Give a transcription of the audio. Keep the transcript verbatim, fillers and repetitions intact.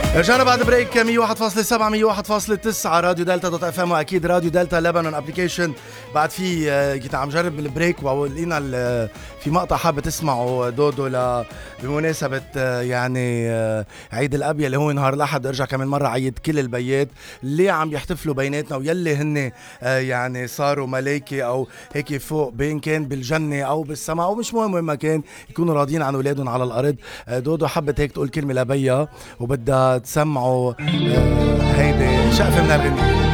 رجعنا بعد بريك. مية وواحد فاصلة سبعة مية وواحد فاصلة تسعة راديو دلتا دوت اف ام، واكيد راديو دلتا لبنان ابلكيشن. بعد في كنت عم جرب بالبريك ولقينا في مقطع حابة تسمعوا دودو ل بمناسبة يعني عيد الأب اللي هو نهار الأحد. ارجع كمان مرة عيد كل البيات اللي عم يحتفلوا بيناتنا ويلي هن يعني صاروا ملايكة أو هيك فوق، بين كان بالجنة أو بالسماء أو مش مهم وين ما كان، يكونوا راضيين عن أولادهم على الأرض. دودو حبت هيك تقول كلمة لبيا وبدها تسمعوا هيدي شقفة من الغنية.